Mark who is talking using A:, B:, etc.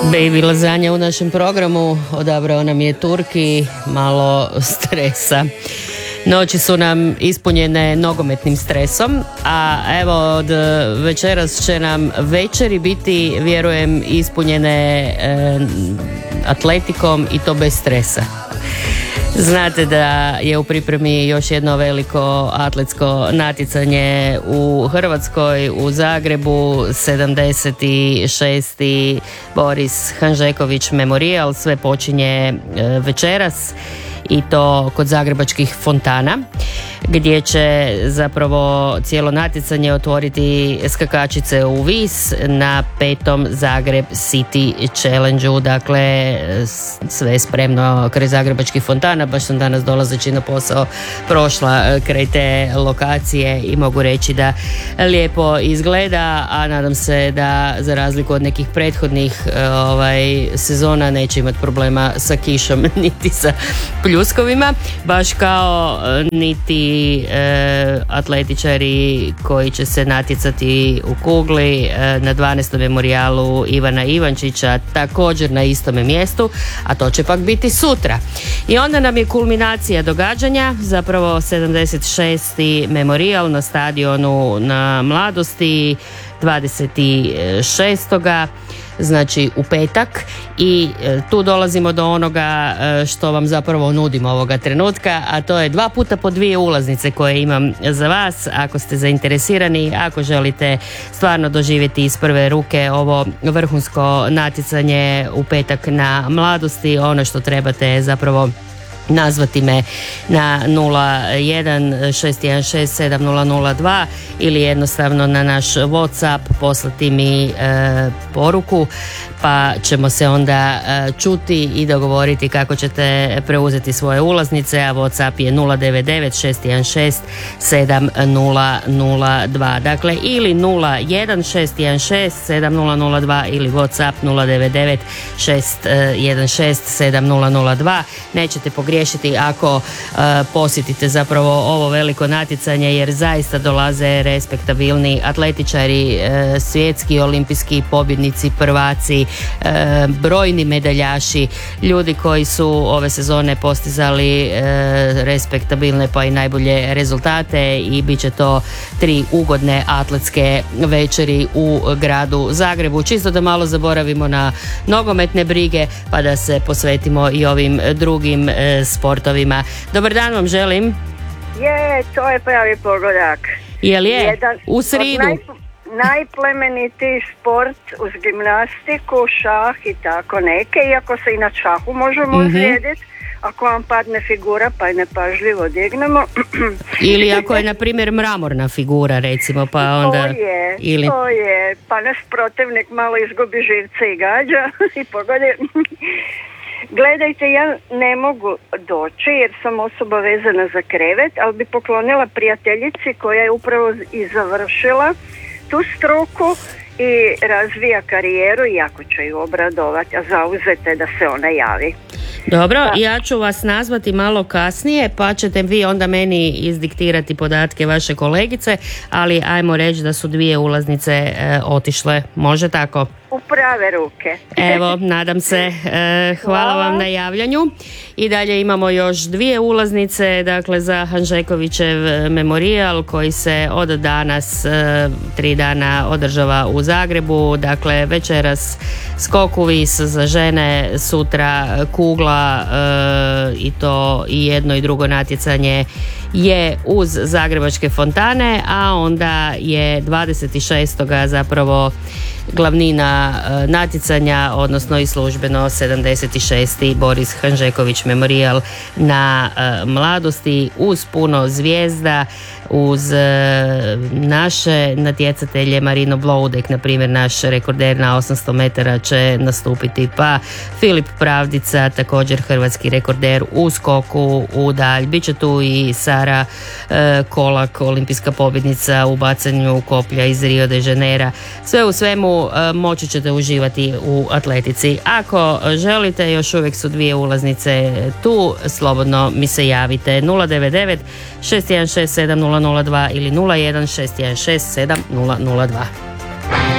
A: Baby lazanja u našem programu, odabrao nam je Turki, malo stresa. Noći su nam ispunjene nogometnim stresom, a evo od večeras će nam večeri biti, vjerujem, ispunjene atletikom i to bez stresa. Znate da je u pripremi još jedno veliko atletsko natjecanje u Hrvatskoj, u Zagrebu, 76. Boris Hanžeković Memorial, sve počinje večeras i to kod zagrebačkih fontana, gdje će zapravo cijelo natjecanje otvoriti skakačice u vis na 5. Zagreb City Challenge-u. Dakle, sve je spremno kraj zagrebačkih fontana. Baš sam danas dolazeći na posao prošla kraj te lokacije i mogu reći da lijepo izgleda, a nadam se da za razliku od nekih prethodnih sezona neće imati problema sa kišom niti sa pljuskovima, baš kao niti atletičari koji će se natjecati u kugli na 12. memorijalu Ivana Ivančića, također na istome mjestu, a to će pak biti sutra. I onda nam je kulminacija događanja, zapravo 76. memorijal na stadionu na Mladosti 26. znači u petak, i tu dolazimo do onoga što vam zapravo nudim ovoga trenutka, a to je 2 puta po 2 ulaznice koje imam za vas ako ste zainteresirani, ako želite stvarno doživjeti iz prve ruke ovo vrhunsko natjecanje u petak na Mladosti. Ono što trebate je zapravo nazvati me na 01-616-7002 ili jednostavno na naš WhatsApp poslati mi poruku, pa ćemo se onda čuti i dogovoriti kako ćete preuzeti svoje ulaznice, a WhatsApp je 099-616-7002. Dakle, ili 01-616-7002 ili WhatsApp 099-616-7002. Nećete pogriješiti ako posjetite zapravo ovo veliko natjecanje, jer zaista dolaze respektabilni atletičari, svjetski olimpijski pobjednici, prvaci, brojni medaljaši, ljudi koji su ove sezone postizali respektabilne pa i najbolje rezultate, i bit će to 3 ugodne atletske večeri u gradu Zagrebu. Čisto da malo zaboravimo na nogometne brige pa da se posvetimo i ovim drugim sportovima. Dobar dan vam želim.
B: To je pravi pogodak.
A: Jel je? U sridu.
B: Najplemenitiji sport uz gimnastiku, šah i tako neke, iako se i na šahu možemo ozlijediti ako vam padne figura pa je nepažljivo dignemo.
A: Ili ako je na primjer mramorna figura, recimo, pa onda...
B: To je, pa nas protivnik malo izgubi živce i gađa i pogodi. Gledajte, ja ne mogu doći jer sam osoba vezana za krevet, ali bi poklonila prijateljici koja je upravo i završila tu struku i razvija karijeru, i jako će ju obradovati, a zauzete da se ona javi.
A: Dobro, ja ću vas nazvati malo kasnije, pa ćete vi onda meni izdiktirati podatke vaše kolegice, ali ajmo reći da su 2 ulaznice otišle, može tako?
B: U prave ruke.
A: Evo, nadam se. Hvala vam na javljanju. I dalje imamo još 2 ulaznice, dakle za Hanžekovićev memorijal koji se od danas 3 dana održava u Zagrebu. Dakle, večeras skok u vis za žene, sutra kugla, i to i jedno i drugo natjecanje je uz zagrebačke fontane, a onda je 26. zapravo glavnina natjecanja, odnosno i službeno 76. Boris Hanžeković memorijal na Mladosti, uz puno zvijezda, uz naše natjecatelje. Marino Bloudek, na primjer, naš rekorder na 800 metara će nastupiti, pa Filip Pravdica, također hrvatski rekorder u skoku u dalj. Biće tu i Sara Kolak, olimpijska pobjednica u bacanju koplja iz Rio de Janeira. Sve u svemu moći ćete uživati u atletici. Ako želite, još uvijek su 2 ulaznice tu, slobodno mi se javite 099 616 7002 ili 01 616 7002.